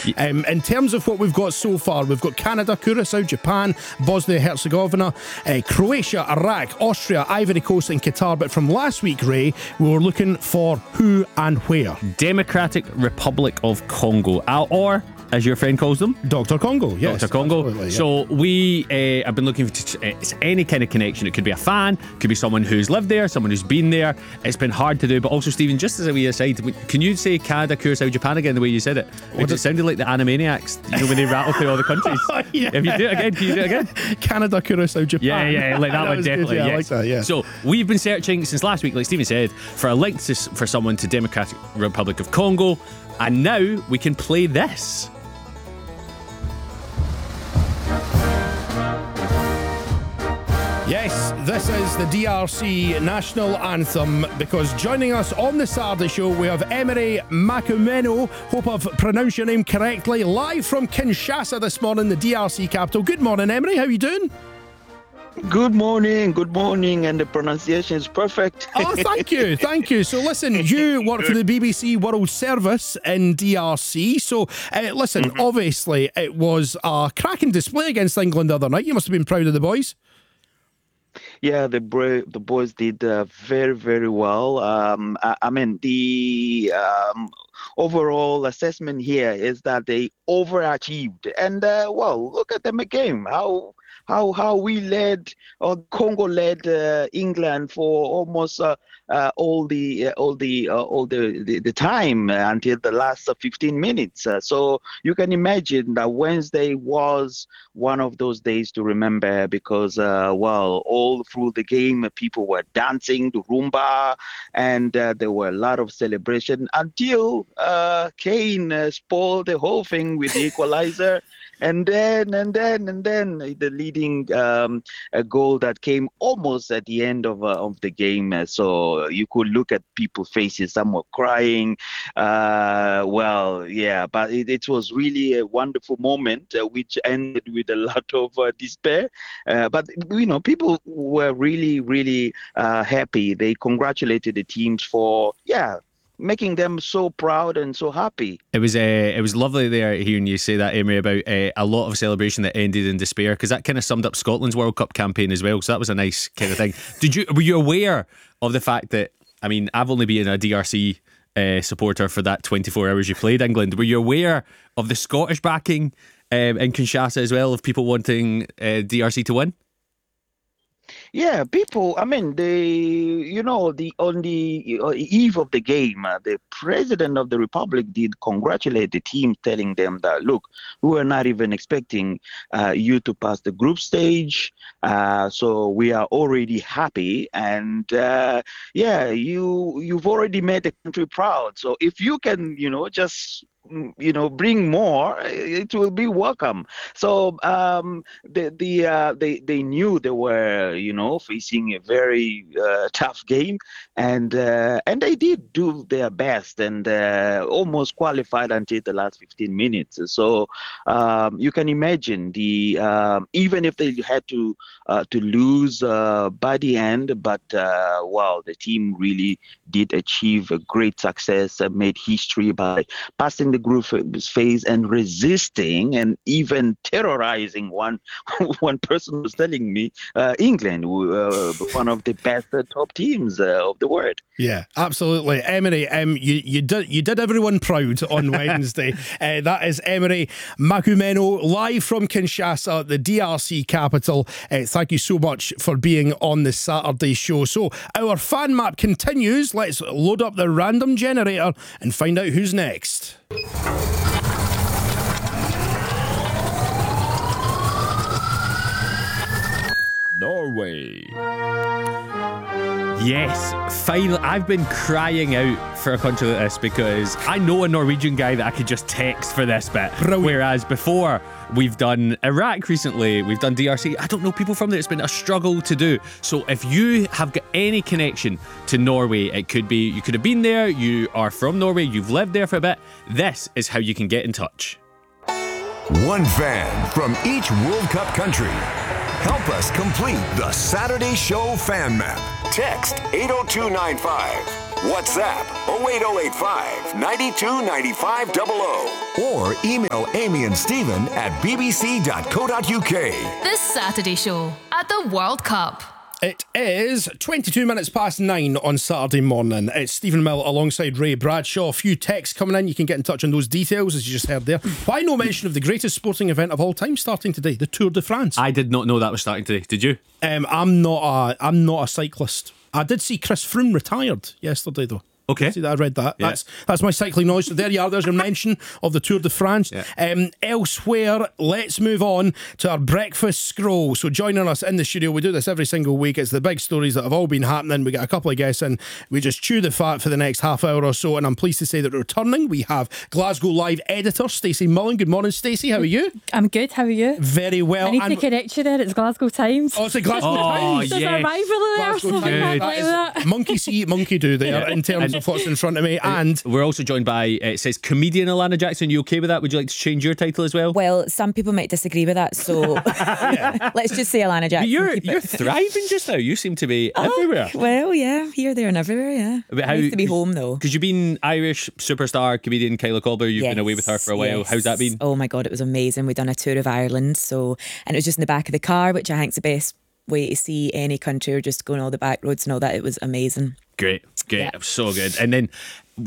In terms of what we've got so far, we've got Canada, Curacao, Japan, Bosnia-Herzegovina, Croatia, Iraq, Austria, Ivory Coast and Qatar. But from last week, Ray, we were looking for who and where. Democratic Republic of Congo, or as your friend calls them, Dr. Congo, yes. Dr. Congo. Yeah. So we have been looking for any kind of connection. It could be a fan, could be someone who's lived there, someone who's been there. It's been hard to do, but also, Stephen, just as a wee aside, can you say Canada, Curacao, Japan again the way you said it? It sounded like the Animaniacs, when they rattle through all the countries. Yeah. If you do it again, can you do it again? Canada, Curacao, Japan. Yeah, like that one definitely. Good, yeah, yes. I like that, yeah. So we've been searching since last week, like Stephen said, for a link for someone to Democratic Republic of Congo, and now we can play this. Yes, this is the DRC national anthem, because joining us on the Saturday show we have Emery Makumeno. Hope I've pronounced your name correctly. Live from Kinshasa this morning, the DRC capital. Good morning, Emery. How are you doing? Good morning, and the pronunciation is perfect. Oh, thank you. So listen, you work for the BBC World Service in DRC. So listen, obviously it was a cracking display against England the other night. You must have been proud of the boys. Yeah, the boys did very, very well. I mean, the overall assessment here is that they overachieved. And, well, look at them again. How we led, or Congo led England for almost all the time until the last 15 minutes. So you can imagine that Wednesday was one of those days to remember, because well, all through the game people were dancing to rumba, and there were a lot of celebration until Kane spoiled the whole thing with the equalizer. And then the leading goal that came almost at the end of the game. So you could look at people's faces. Some were crying. Well, yeah, but it was really a wonderful moment, which ended with a lot of despair. But, you know, people were really, really happy. They congratulated the teams for, making them so proud and so happy. It was lovely there hearing you say that, Emery, about a lot of celebration that ended in despair, because that kind of summed up Scotland's World Cup campaign as well. So that was a nice kind of thing. Were you aware of the fact that, I mean, I've only been a DRC supporter for that 24 hours you played England. Were you aware of the Scottish backing in Kinshasa as well, of people wanting DRC to win? Yeah, people, I mean, on the eve of the game, the president of the republic did congratulate the team, telling them that, look, we were not even expecting you to pass the group stage. So we are already happy. And you've already made the country proud. So if you can, just bring more, it will be welcome. So they knew they were facing a very tough game, and they did do their best, and almost qualified until the last 15 minutes. So you can imagine even if they had to lose by the end, but the team really did achieve a great success, made history by passing the group phase and resisting and even terrorizing. One person was telling me England, one of the best top teams of the world. Yeah, absolutely. Emery, you did everyone proud on Wednesday. That is Emery Makumeno, live from Kinshasa, the DRC capital. Thank you so much for being on the Saturday show. So our fan map continues. Let's load up the random generator and find out who's next. Norway. Yes, finally. I've been crying out for a country like this, because I know a Norwegian guy that I could just text for this bit. Brilliant. Whereas before, we've done Iraq recently, we've done DRC. I don't know people from there. It's been a struggle to do. So if you have got any connection to Norway, it could be you could have been there, you are from Norway, you've lived there for a bit. This is how you can get in touch. One fan from each World Cup country. Help us complete the Saturday Show fan map. Text 80295. WhatsApp 08085 92 95 00 or email Amy and Stephen at bbc.co.uk. This Saturday show at the World Cup. It is 22 minutes past 9 on Saturday morning. It's Stephen Mill alongside Ray Bradshaw. A few texts coming in. You can get in touch on those details, as you just heard there. Why no mention of the greatest sporting event of all time starting today, the Tour de France? I did not know that was starting today. Did you? I'm not a cyclist. I did see Chris Froome retired yesterday, though. Okay. See that? I read that. Yeah. That's my cycling knowledge. So there you are. There's your mention of the Tour de France. Yeah. Elsewhere, let's move on to our breakfast scroll. So joining us in the studio, we do this every single week. It's the big stories that have all been happening. We get a couple of guests in. We just chew the fat for the next half hour or so. And I'm pleased to say that returning, we have Glasgow Live editor Stacey Mullen. Good morning, Stacey. How are you? I'm good. How are you? Very well. I need to correct you there. It's Glasgow Times. Oh, it's a Glasgow Times. There's a rivalry there or Glasgow something Times. like that. Monkey see, monkey do there in terms of what's in front of me. And we're also joined by, it says comedian Alana Jackson. You okay with that? Would you like to change your title as well? Well, some people might disagree with that, so let's just say Alana Jackson. You're thriving just now. You seem to be everywhere. Well, yeah, here, there and everywhere, yeah. But how, nice to be home, though. Because you've been Irish superstar comedian Kyla Colber. You've been away with her for a while. Yes. How's that been? Oh my God, it was amazing. We'd done a tour of Ireland, and it was just in the back of the car, which I think's the best way to see any country, or just going all the back roads and all that. It was amazing. Great. Yeah. So good. And then